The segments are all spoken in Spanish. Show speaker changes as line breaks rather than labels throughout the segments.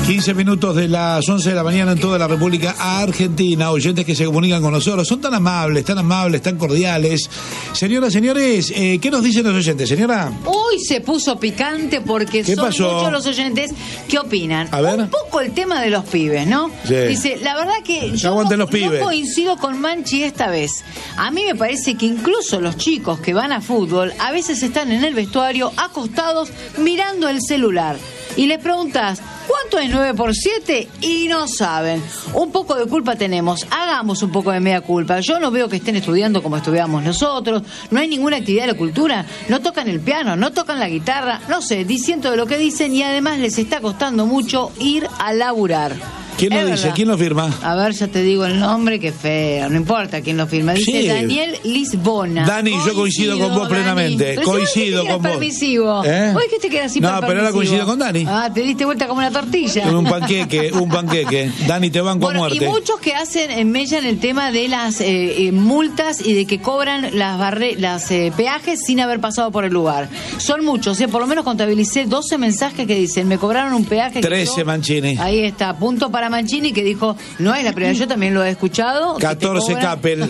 15 minutos de las 11 de la mañana en toda la República Argentina. Oyentes que se comunican con nosotros. Son tan amables, tan cordiales. Señoras, señores, ¿qué nos dicen los oyentes, señora?
Hoy se puso picante porque son muchos los oyentes que opinan.
A ver.
Un poco el tema de los pibes, ¿no?
Sí.
Dice, la verdad que yo no coincido con Manchi esta vez. A mí me parece que incluso los chicos que van a fútbol a veces están en el vestuario acostados mirando el celular. Y les preguntas, ¿cuánto es 9 por 7? Y no saben. Un poco de culpa tenemos. Hagamos un poco de media culpa. Yo no veo que estén estudiando como estudiamos nosotros. No hay ninguna actividad de la cultura. No tocan el piano, no tocan la guitarra. No sé, diciendo de lo que dicen y además les está costando mucho ir a laburar.
¿Quién lo dice? ¿Quién lo firma?
A ver, ya te digo el nombre, qué feo. No importa quién lo firma. Dice sí. Daniel Lisbona.
Dani, yo coincido con vos plenamente. Coincido con vos.
Permisivo. Hoy que te quedas así
No, pero ahora coincido con Dani.
Ah, te diste vuelta como una tortilla.
Un panqueque. Dani, te banco a muerte.
Y muchos que hacen mella en el tema de las multas y de que cobran las peajes sin haber pasado por el lugar. Son muchos, por lo menos contabilicé 12 mensajes que dicen, me cobraron un peaje.
13, Mancini.
Ahí está, punto para Mancini, que dijo, no es la primera, yo también lo he escuchado.
14 Capel.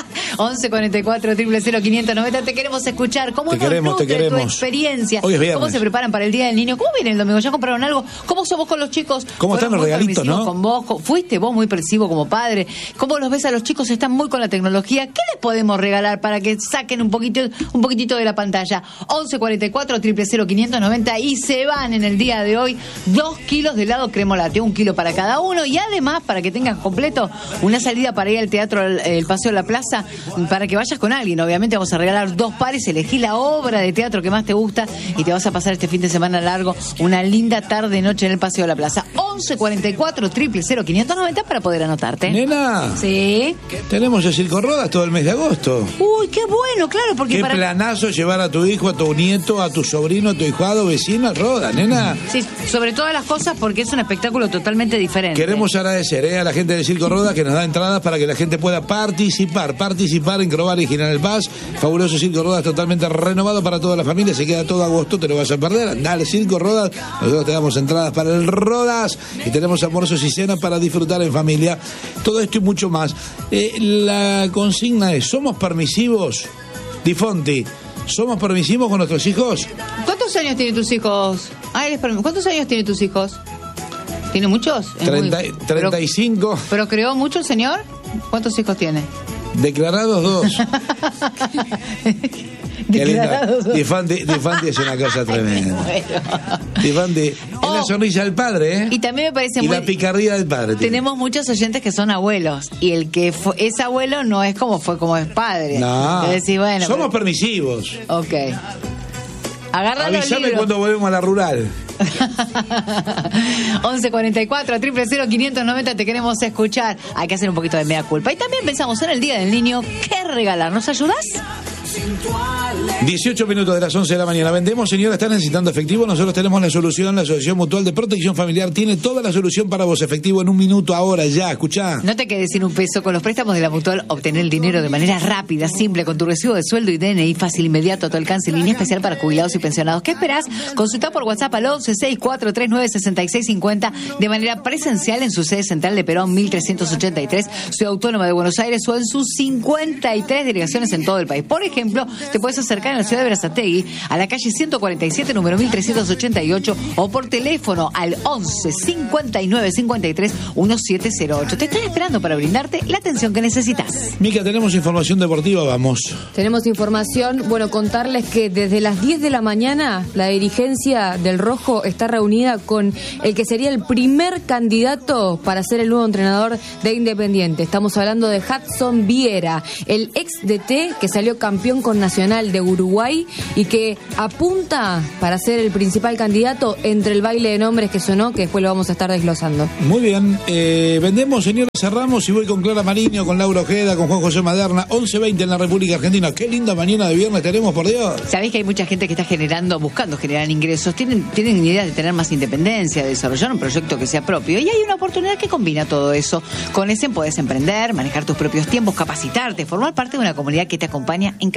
11 44 000 590, te queremos escuchar. ¿Cómo
te queremos.
tu experiencia?
Hoy es viernes.
¿Cómo se preparan para el Día del Niño? ¿Cómo viene el domingo? ¿Ya compraron algo? ¿Cómo sos vos con los chicos?
¿Cómo están los regalitos, no?
Con vos, fuiste vos muy percibo como padre. ¿Cómo los ves a los chicos? Están muy con la tecnología. ¿Qué les podemos regalar para que saquen un poquitito de la pantalla? 11 44 000 590 y se van en el día de hoy 2 kilos de helado cremolate, 1 kilo para cada uno. Y además, para que tengas completo, una salida para ir al teatro, el Paseo de la Plaza, para que vayas con alguien. Obviamente vamos a regalar 2 pares, elegí la obra de teatro que más te gusta y te vas a pasar este fin de semana largo una linda tarde-noche en el Paseo de la Plaza. 11 44 000 590 para poder anotarte.
Nena.
Sí.
Tenemos el Circo Rodas todo el mes de agosto.
Uy, qué bueno, claro, porque
qué planazo llevar a tu hijo, a tu nieto, a tu sobrino, a tu hijado, vecino, al Rodas, nena.
Sí, sobre todas las cosas porque es un espectáculo totalmente diferente.
Queremos agradecer a la gente del Circo Rodas que nos da entradas para que la gente pueda participar en Crobar y General Paz. Fabuloso Circo Rodas totalmente renovado para toda la familia. Se queda todo agosto, te lo vas a perder. Dale, Circo Rodas. Nosotros te damos entradas para el Rodas y tenemos almuerzos y cenas para disfrutar en familia. Todo esto y mucho más. La consigna es, ¿somos permisivos? Difonti, ¿somos permisivos con nuestros hijos?
¿Cuántos años tienen tus hijos? ¿Cuántos años tienen tus hijos? ¿Tiene muchos?
35.
¿Pero creó mucho el señor? ¿Cuántos hijos tiene?
Declarados 2.
Declarados 2.
Difanti es una cosa tremenda. Difanti es la sonrisa del padre,
Y también me parece
la picardía del padre.
Tenemos muchos oyentes que son abuelos y el que es abuelo no es como es padre.
No.
Es decir, bueno,
somos permisivos.
Ok. Agarra los
avísame
libros.
cuando volvemos a la rural.
11 44 000 590, te queremos escuchar. Hay que hacer un poquito de mea culpa. Y también pensamos en el Día del Niño. ¿Qué regalar? ¿Nos ayudás?
18 minutos de las 11 de la mañana. Vendemos, señora, ¿están necesitando efectivo? Nosotros tenemos la solución. La Asociación Mutual de Protección Familiar tiene toda la solución para vos. Efectivo en un minuto, ahora, ya, escuchá.
No te quedes sin un peso. Con los préstamos de la Mutual, obtener el dinero de manera rápida, simple, con tu recibo de sueldo y DNI fácil, inmediato, a tu alcance, línea especial para jubilados y pensionados. ¿Qué esperás? Consulta por WhatsApp al 11 6439 6650 de manera presencial en su sede central de Perón 1383, Ciudad Autónoma de Buenos Aires, o en sus 53 delegaciones en todo el país. Por ejemplo, te puedes acercar en la ciudad de Berazategui a la calle 147, número 1388, o por teléfono al 11 59 53 1708. Te estoy esperando para brindarte la atención que necesitas.
Mica, tenemos información deportiva, vamos.
Tenemos información, contarles que desde las 10 de la mañana la dirigencia del Rojo está reunida con el que sería el primer candidato para ser el nuevo entrenador de Independiente. Estamos hablando de Hudson Viera, el ex DT que salió campeón con Nacional de Uruguay y que apunta para ser el principal candidato entre el baile de nombres que sonó, que después lo vamos a estar desglosando.
Muy bien, vendemos, señor, cerramos y voy con Clara Mariño, con Laura Ojeda, con Juan José Maderna, 11:20 en la República Argentina. Qué linda mañana de viernes tenemos, por Dios.
Sabés que hay mucha gente que está buscando generar ingresos, tienen ideas de tener más independencia, de desarrollar un proyecto que sea propio, y hay una oportunidad que combina todo eso. Con Essen podés emprender, manejar tus propios tiempos, capacitarte, formar parte de una comunidad que te acompaña en cada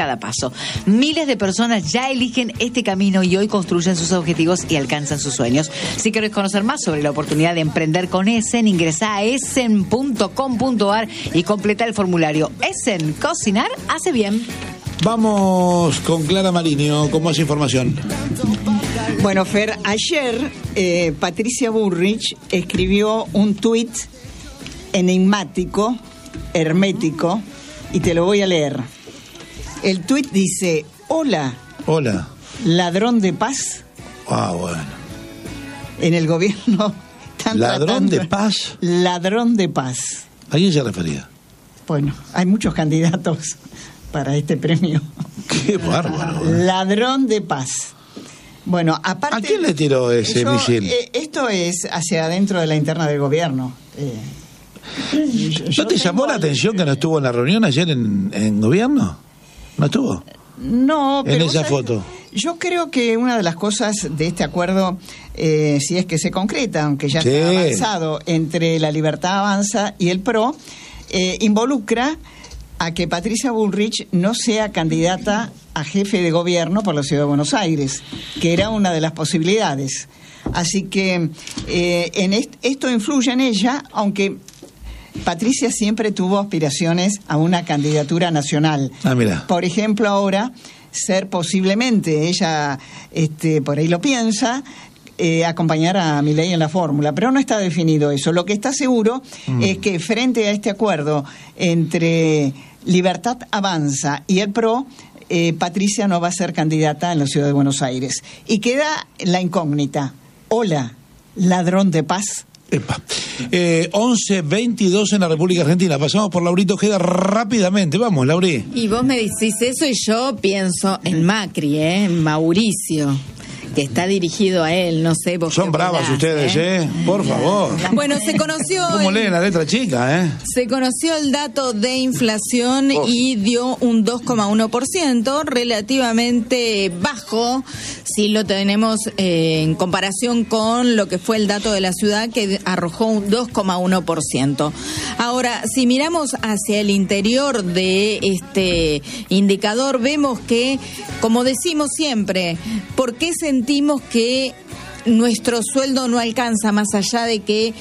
cada paso. Miles de personas ya eligen este camino y hoy construyen sus objetivos y alcanzan sus sueños. Si querés conocer más sobre la oportunidad de emprender con Essen, ingresá a essen.com.ar y completa el formulario. Essen, cocinar hace bien.
Vamos con Clara Mariño con más información.
Bueno, Fer, ayer Patricia Bullrich escribió un tuit enigmático, hermético, y te lo voy a leer. El tuit dice: Hola, ladrón de paz.
Ah, bueno.
En el gobierno están
¿Ladrón de paz?
Ladrón de paz.
¿A quién se refería?
Bueno, hay muchos candidatos para este premio.
Qué bárbaro.
Ladrón de paz. Bueno, aparte...
¿A quién le tiró ese misil?
Esto es hacia adentro de la interna del gobierno.
¿No te llamó la atención que no estuvo en la reunión ayer en gobierno? ¿No estuvo?
No, pero...
En esa foto.
Yo creo que una de las cosas de este acuerdo, si es que se concreta, aunque ya está avanzado, entre La Libertad Avanza y el PRO, involucra a que Patricia Bullrich no sea candidata a jefe de gobierno por la Ciudad de Buenos Aires, que era una de las posibilidades. Así que esto influye en ella, aunque Patricia siempre tuvo aspiraciones a una candidatura nacional.
Ah, mira.
Por ejemplo, ahora ser posiblemente, ella por ahí lo piensa, acompañar a Milei en la fórmula, pero no está definido eso. Lo que está seguro es que frente a este acuerdo entre Libertad Avanza y el PRO, Patricia no va a ser candidata en la Ciudad de Buenos Aires. Y queda la incógnita. Hola, ladrón de paz.
11:22 en la República Argentina. Pasamos por Laurito Ojeda rápidamente. Vamos, Lauri.
Y vos me decís eso y yo pienso en Macri, en Mauricio, que está dirigido a él, no sé vos.
Son bravas ustedes, por favor.
Bueno, se conoció...
¿Cómo leen la letra chica,
Se conoció el dato de inflación y dio un 2,1%, relativamente bajo, si lo tenemos en comparación con lo que fue el dato de la ciudad, que arrojó un 2,1%. Ahora, si miramos hacia el interior de este indicador, vemos que, como decimos siempre, ¿por qué sentimos que nuestro sueldo no alcanza más allá de que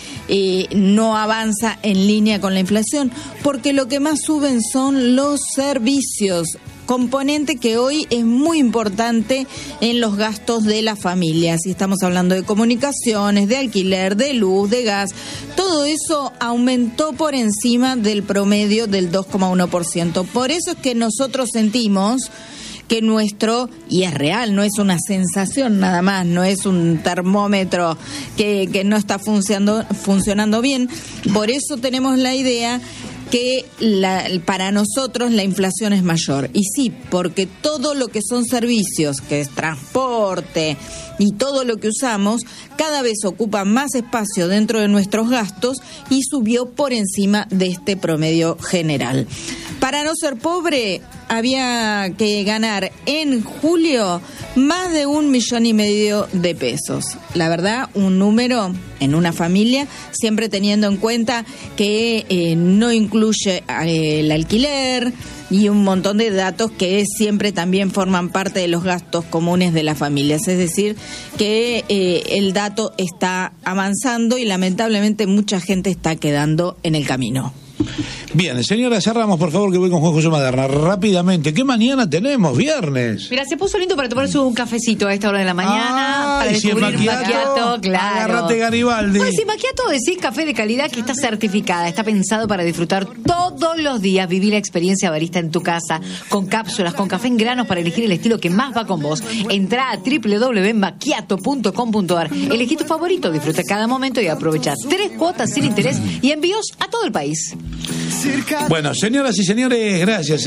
no avanza en línea con la inflación? Porque lo que más suben son los servicios, componente que hoy es muy importante en los gastos de las familias. Si estamos hablando de comunicaciones, de alquiler, de luz, de gas, todo eso aumentó por encima del promedio del 2,1%. Por eso es que nosotros sentimos que nuestro, y es real, no es una sensación nada más, no es un termómetro que no está funcionando bien, por eso tenemos la idea que para nosotros la inflación es mayor. Y sí, porque todo lo que son servicios, que es transporte y todo lo que usamos, cada vez ocupa más espacio dentro de nuestros gastos y subió por encima de este promedio general. Para no ser pobre, había que ganar en julio más de 1,5 millones de pesos. La verdad, un número en una familia, siempre teniendo en cuenta que no incluye el alquiler y un montón de datos que siempre también forman parte de los gastos comunes de las familias. Es decir, que el dato está avanzando y lamentablemente mucha gente está quedando en el camino.
Bien, señora, cerramos por favor, que voy con Juan José Maderna rápidamente. ¿Qué mañana tenemos? Viernes.
Mira, se puso lindo para tomarse un cafecito a esta hora de la mañana. Para
si
descubrir
es macchiato,
claro.
Agárrate Garibaldi.
Pues si macchiato decís café de calidad que está certificada, está pensado para disfrutar todos los días, vivir la experiencia barista en tu casa, con cápsulas, con café en granos para elegir el estilo que más va con vos. Entrá a www.macchiato.com.ar. Elegí tu favorito, disfruta cada momento y aprovecha 3 cuotas sin interés y envíos a todo el país.
Bueno, señoras y señores, gracias.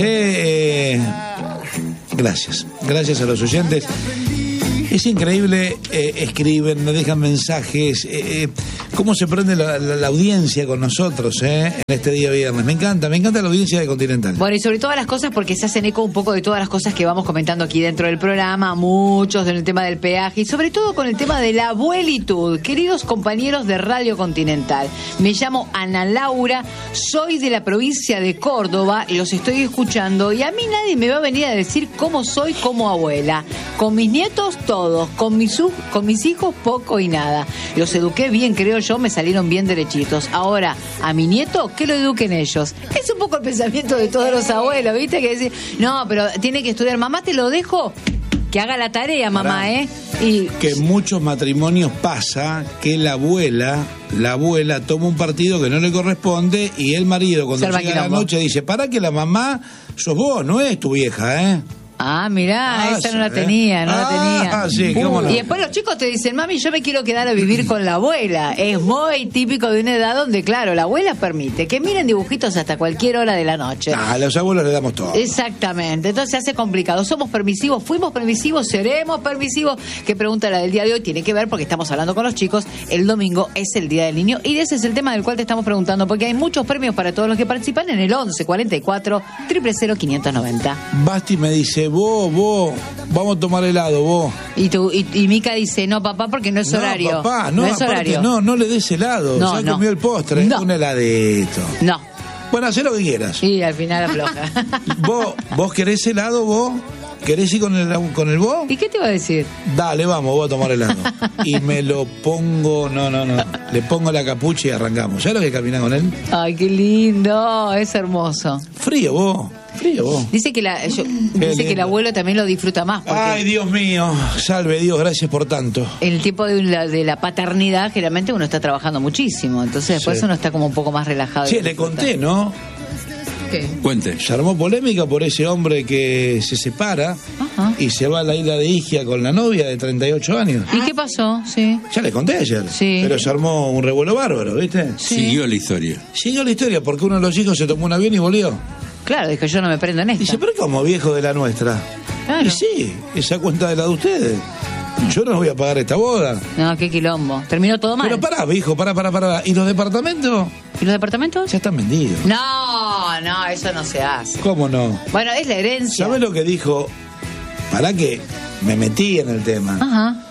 Gracias a los oyentes. Es increíble, escriben, nos dejan mensajes. cómo se prende la audiencia con nosotros, en este día viernes. Me encanta la audiencia de Continental.
Bueno, y sobre todas las cosas, porque se hacen eco un poco de todas las cosas que vamos comentando aquí dentro del programa, muchos en el tema del peaje y sobre todo con el tema de la abuelitud. Queridos compañeros de Radio Continental, me llamo Ana Laura, soy de la provincia de Córdoba, los estoy escuchando y a mí nadie me va a venir a decir cómo soy como abuela. Con mis nietos todos, con mis hijos poco y nada. Los eduqué bien, creo yo, me salieron bien derechitos. Ahora, a mi nieto, que lo eduquen ellos. Es un poco el pensamiento de todos los abuelos, ¿viste? Que decir, no, pero tiene que estudiar. Mamá, te lo dejo, que haga la tarea, mamá, Y
que en muchos matrimonios pasa que la abuela toma un partido que no le corresponde y el marido cuando llega la noche dice, para que la mamá sos vos, no es tu vieja,
Ah, mirá, esa no la tenía, la tenía.
Sí, cómo no.
Y después los chicos te dicen, mami, yo me quiero quedar a vivir con la abuela. Es muy típico de una edad donde, claro, la abuela permite que miren dibujitos hasta cualquier hora de la noche.
A los abuelos le damos todo.
Exactamente, entonces se hace complicado. Somos permisivos, fuimos permisivos, seremos permisivos. ¿Qué pregunta la del día de hoy? Tiene que ver porque estamos hablando con los chicos. El domingo es el Día del Niño y ese es el tema del cual te estamos preguntando, porque hay muchos premios para todos los que participan en el 11 44 000 590.
Basti me dice, vos, vamos a tomar helado, vos.
Y Mica dice, no, papá, porque no es horario.
Papá,
no es horario.
No le des helado.
No,
ya comió el postre, un heladito.
No.
Bueno, hacé lo que quieras.
Sí, al final afloja.
¿Vos querés helado, vos? ¿Querés ir con el vos?
¿Y qué te iba a decir?
Dale, vamos, voy a tomar helado. Y me lo pongo, no. Le pongo la capucha y arrancamos. ¿Sabes lo que camina con él?
Ay, qué lindo, es hermoso.
Frío, vos.
Dice que que el abuelo también lo disfruta más.
Ay, Dios mío, salve Dios, gracias por tanto.
En el tiempo de la paternidad, generalmente uno está trabajando muchísimo, entonces después uno está como un poco más relajado.
Sí, le conté, ¿no?
¿Qué?
Cuente. Se armó polémica por ese hombre que se separa y se va a la isla de Ischia con la novia de 38 años.
¿Y qué pasó? Sí.
Ya le conté ayer.
Sí.
Pero se armó un revuelo bárbaro, ¿viste?
Sí.
Siguió la historia porque
uno de los hijos se tomó un avión y volvió.
Claro, dijo, yo no me prendo en esta.
Dice, pero como viejo de la nuestra.
Claro.
Y sí, esa cuenta de la de ustedes. Yo no voy a pagar esta boda.
No, qué quilombo. Terminó todo mal.
Pero pará, viejo, pará. ¿Y los departamentos?
¿Y los departamentos?
Ya están vendidos.
No, eso no se hace.
¿Cómo no?
Bueno, es la herencia.
¿Sabés lo que dijo? Para que me metí en el tema.
Ajá.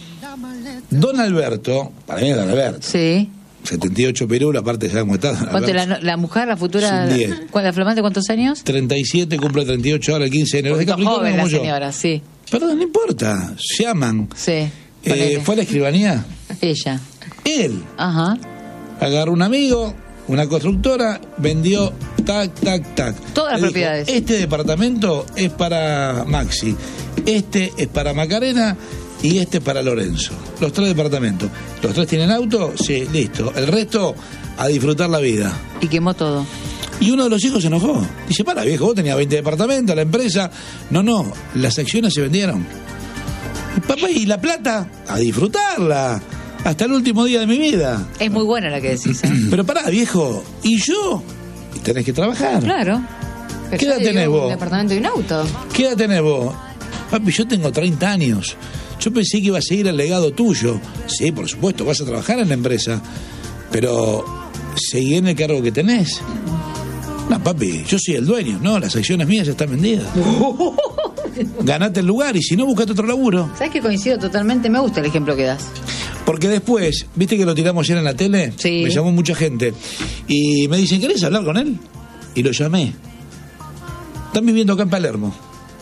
Don Alberto, para mí es Don Alberto.
Sí.
78 pirulos, aparte ya cómo está.
¿Cuánto la mujer, la futura? ¿La flamante cuántos años?
37, cumple 38 ahora el 15 de enero.
Es joven la señora, sí.
Perdón, no importa, se aman.
Sí.
¿Fue a la escribanía?
Ella.
Él.
Ajá.
Agarró un amigo, una constructora, vendió tac.
Todas las propiedades.
Este departamento es para Maxi, este es para Macarena y este es para Lorenzo. Los 3 departamentos. ¿Los 3 tienen auto? Sí, listo. El resto, a disfrutar la vida.
Y quemó todo.
Y uno de los hijos se enojó. Dice, para viejo, vos tenías 20 departamentos, la empresa. No, las acciones se vendieron. Y papá, ¿y la plata? A disfrutarla. Hasta el último día de mi vida.
Es muy buena la que decís.
Pero pará, viejo. ¿Y yo? Y tenés que trabajar.
Claro.
¿Qué edad tenés vos?
Un departamento y un auto.
¿Qué edad tenés vos? Papi, yo tengo 30 años. Yo pensé que iba a seguir el legado tuyo. Sí, por supuesto, vas a trabajar en la empresa. Pero seguí en el cargo que tenés. No, papi, yo soy el dueño. No, las acciones mías ya están vendidas. Ganate el lugar y si no, buscate otro laburo.
¿Sabes que coincido totalmente? Me gusta el ejemplo que das.
Porque después, ¿viste que lo tiramos ayer en la tele?
Sí.
Me llamó mucha gente. Y me dicen, ¿querés hablar con él? Y lo llamé. Están viviendo acá en Palermo.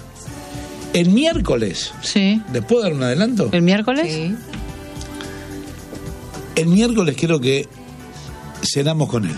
El miércoles.
Sí.
¿Les puedo dar un adelanto?
¿El miércoles?
Sí.
El miércoles creo que cenamos con él.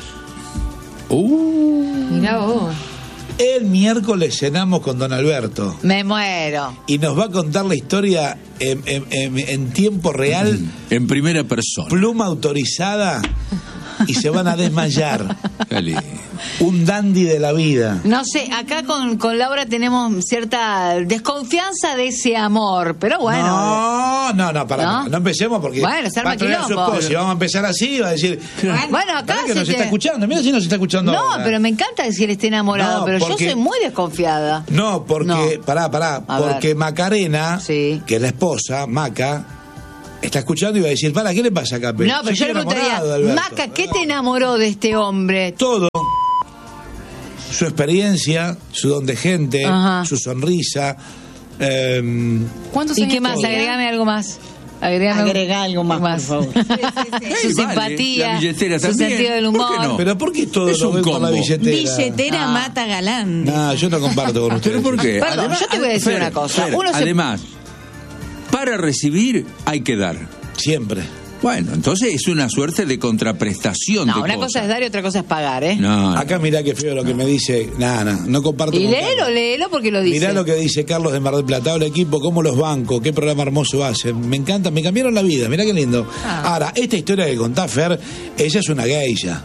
Mirá vos.
El miércoles cenamos con don Alberto.
Me muero.
Y nos va a contar la historia en tiempo real.
En primera persona.
Pluma autorizada. Y se van a desmayar.
Dale.
Un dandy de la vida.
No sé, acá con Laura tenemos cierta desconfianza de ese amor, pero bueno.
No, para. No empecemos porque
bueno, se arma
va a traer a su
quilombo.
esposa y vamos a empezar así, va a decir...
Bueno, acá
que nos está escuchando, mira si nos está escuchando
No,
ahora.
pero me encanta decir que esté enamorado,
No,
pero
porque...
yo soy muy desconfiada.
No, porque...
No.
Pará.
A
Porque
ver.
Macarena,
Sí.
que es la esposa, Maca, está escuchando y va a decir, para, ¿qué le pasa acá?
No, pero yo le preguntaría, Maca, ¿qué te enamoró de este hombre?
Todo. Su experiencia, su don de gente, su sonrisa.
¿Cuántos
¿Y
años
qué más?
tenía?
Agregame algo más.
Agrega algo más, por favor.
Su simpatía,
la billetera
su
también.
sentido del humor.
¿Por qué no?
Pero ¿por qué todo
Es
lo
un
ven por la
combo.
billetera?
Billetera mata galán.
No, yo no comparto con ustedes.
¿Pero por qué?
Perdón, yo te voy a decir una cosa. Uno se-
Además, para recibir hay que dar.
Siempre.
Bueno, entonces es una suerte de contraprestación.
No,
de
una
cosas.
cosa es dar y otra cosa es pagar, ¿eh?
No,
Acá mirá qué feo lo que me dice. No comparto
Y
con
léelo porque lo dice.
Mirá lo que dice Carlos de Mar del Plata. Hola equipo, ¿cómo los banco? Qué programa hermoso hacen. Me encanta, me cambiaron la vida. Mirá qué lindo. Ahora, esta historia que contá, Fer, ella es una geisha.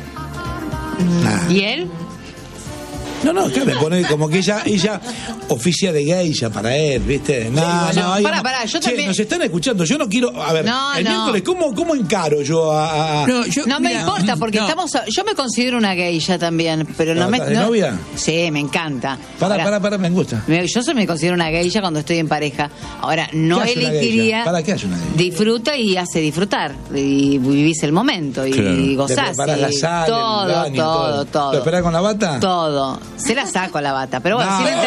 ¿Y él?
No, acá me pone como que ella oficia de geisha para él, ¿viste?
Pará, yo
Che,
también-
nos están escuchando, yo no quiero... A ver, el miércoles, ¿cómo encaro yo a...
No me
mira,
importa, porque
no.
yo me considero una geisha también, pero no me...
¿Estás de novia?
Sí, me encanta.
Pará, me gusta.
Yo me considero una geisha cuando estoy en pareja. Ahora, no
¿Qué hace una
elegiría...
geisha? ¿Para qué hace una geisha?
Disfruta y hace disfrutar. Y vivís el momento y
Claro.
Le
gozás.
preparás
y
la sal,
todo,
el baño,
todo.
¿Lo esperás con la bata?
Todo. Se la saco a la bata, pero bueno,
No.
si me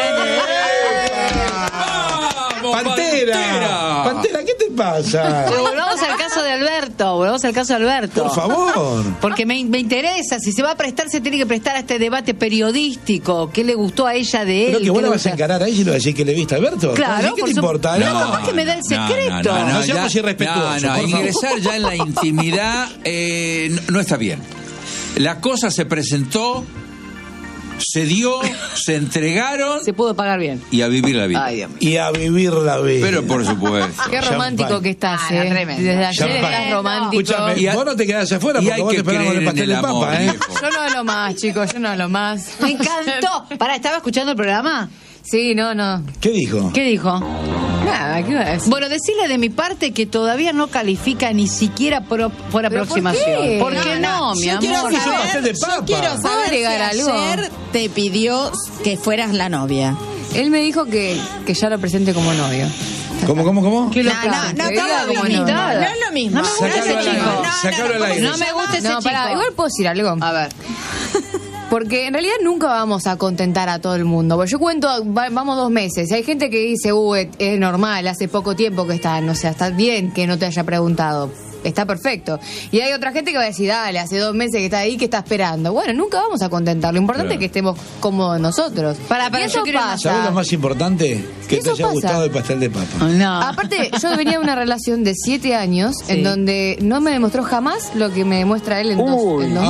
Pantera, ¿qué te pasa?
Pero volvamos al caso de Alberto.
Por favor.
Porque me interesa, si se va a prestar, se tiene que prestar a este debate periodístico. ¿Qué le gustó a ella de él?
Pero que
¿Qué
vos
le
la vas a
gusta?
encarar a ella y le vas a decir que le viste a Alberto.
Claro,
¿Qué
por
te
su-
importa?
Pero capaz que me da el secreto.
No seamos
ya-
irrespetuosos, por favor.
ingresar ya en la intimidad no está bien. La cosa se presentó, se dio, se entregaron
Se pudo pagar bien.
y a vivir la vida.
Ay, Dios mío.
Y a vivir la vida.
Pero por supuesto.
Qué romántico
Champán.
que estás,
tremendo.
Desde ayer
Champán.
estás romántico.
Escúchame,
Y hay-
vos no te quedás afuera
y
porque
hay
vos te
que
esperamos con el
creer en
pastel
el
de papa,
amor, viejo.
Yo no hablo más, chicos, yo no hablo más.
Me encantó. Pará, ¿estaba escuchando el programa?
Sí, no.
¿Qué dijo?
¿Qué dijo?
Nada, ¿qué iba a decir?
Bueno, decirle de mi parte que todavía no califica ni siquiera por aproximación.
qué?
¿Por qué no, mi
Yo
amor?
quiero
Porque es un pastel
saber,
de papa.
yo quiero
¿Puedo
saber
agregar
si
algo?
ayer te pidió que fueras la novia.
Él me dijo que ya lo presente como novio.
¿Cómo?
Qué
No,
loca.
no,
Que diga
no,
como
no,
novio.
no es lo mismo.
No me gusta
Sacalo
ese
al aire,
chico.
sacalo al aire.
No me gusta ese
No,
chico.
pará, igual puedo decir algo.
A ver.
Porque en realidad nunca vamos a contentar a todo el mundo. Porque yo cuento, vamos 2 meses. Y hay gente que dice, es normal, hace poco tiempo que están. O sea, está bien que no te haya preguntado. Está perfecto. Y hay otra gente que va a decir, dale, hace 2 meses que está ahí, que está esperando. Bueno, nunca vamos a contentar. Lo importante es que estemos cómodos nosotros.
Para,
Y eso
yo quiero-
pasa.
¿Sabés lo más importante? Que te
Eso
haya
pasa.
gustado el pastel de papa.
No.
Aparte, yo venía de una relación de 7 años en donde no me demostró jamás lo que me demuestra él en 2 meses.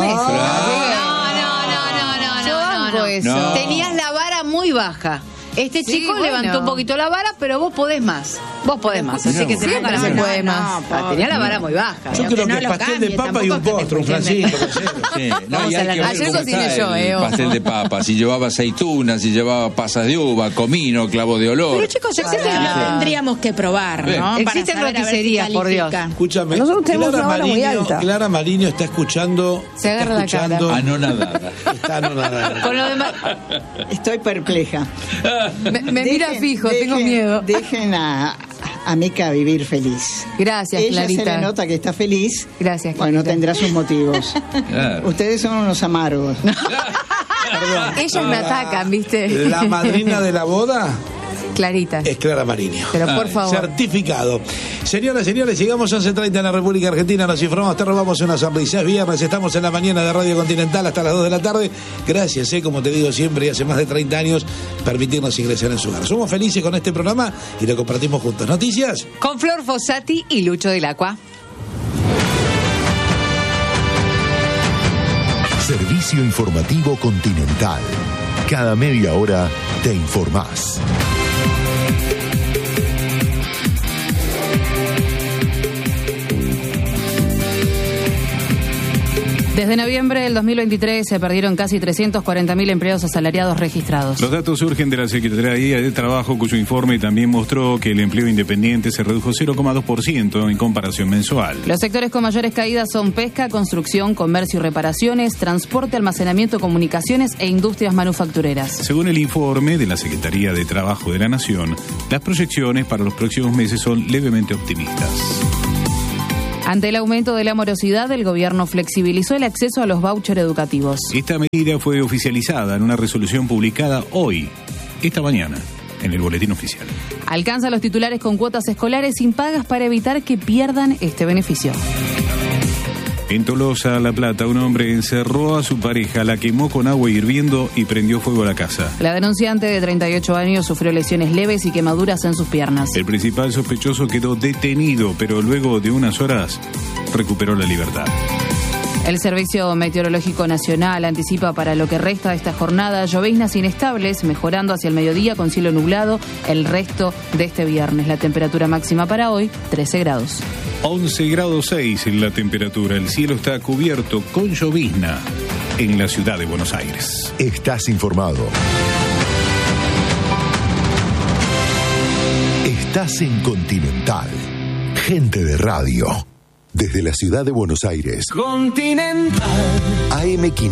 Yo banco eso.
No.
Tenías la vara muy baja. Este
Sí,
chico
bueno.
levantó un poquito la vara, pero vos podés más. Vos podés más. Así que se
Siempre
pongan las
se
pilas.
puede más.
Tenía la vara muy baja.
Yo
Pero
creo
que
que
no lo
pastel de
cambie,
papa y un
tampoco
postre, un
que me
flancito. casero.
Sí,
Vamos
y
a
hay
la-
que ver
Ayer
cómo
cociné
está
yo,
el
ojo.
pastel de papa, si llevaba aceitunas, si llevaba pasas de uva, comino, clavo de olor.
Pero chicos, existen,
Lo tendríamos que probar,
Bien.
¿no?
Existen
Para saber a ver si
roticerías, por Dios.
califica.
Escúchame,
Nosotros tenemos
Clara
una vara muy
Mariño,
alta.
Clara Mariño está escuchando.
Se agarra la
está
cara.
escuchando-
Anonadada.
Está anonadada.
Con lo demás.
Estoy perpleja.
Me mira fijo, tengo miedo.
Dejen a Mica vivir feliz.
Gracias,
Ella se
Clarita.
le nota que está feliz.
Gracias,
Bueno,
Clarita.
tendrá sus motivos.
Claro.
Ustedes son unos amargos.
Ellas me atacan, ¿viste?
La madrina de la boda
Clarita.
es Clara Mariño.
Pero por favor.
Certificado. Señoras, señores, llegamos a 11:30 en la República Argentina. Nos informamos, te robamos una sonrisa. Es viernes, estamos en la mañana de Radio Continental hasta las 2 de la tarde. Gracias, como te digo siempre, y hace más de 30 años, permitirnos ingresar en su hogar. Somos felices con este programa y lo compartimos juntos. Noticias.
Con Flor Fossati y Lucho del Acua.
Servicio informativo Continental. Cada media hora te informás.
Desde noviembre del 2023 se perdieron casi 340.000 empleos asalariados registrados.
Los datos surgen de la Secretaría de Trabajo, cuyo informe también mostró que el empleo independiente se redujo 0,2% en comparación mensual.
Los sectores con mayores caídas son pesca, construcción, comercio y reparaciones, transporte, almacenamiento, comunicaciones e industrias manufactureras.
Según el informe de la Secretaría de Trabajo de la Nación, las proyecciones para los próximos meses son levemente optimistas.
Ante el aumento de la morosidad, el gobierno flexibilizó el acceso a los vouchers educativos.
Esta medida fue oficializada en una resolución publicada hoy, esta mañana, en el Boletín Oficial.
Alcanza a los titulares con cuotas escolares impagas para evitar que pierdan este beneficio.
En Tolosa, La Plata, un hombre encerró a su pareja, la quemó con agua hirviendo y prendió fuego a la casa.
La denunciante de 38 años sufrió lesiones leves y quemaduras en sus piernas.
El principal sospechoso quedó detenido, pero luego de unas horas recuperó la libertad.
El Servicio Meteorológico Nacional anticipa para lo que resta de esta jornada lloviznas inestables, mejorando hacia el mediodía con cielo nublado el resto de este viernes. La temperatura máxima para hoy, 13 grados.
11 grados 6 en la temperatura. El cielo está cubierto con llovizna en la ciudad de Buenos Aires.
Estás informado. Estás en Continental. Gente de radio. Desde la ciudad de Buenos Aires.
Continental.
AM500.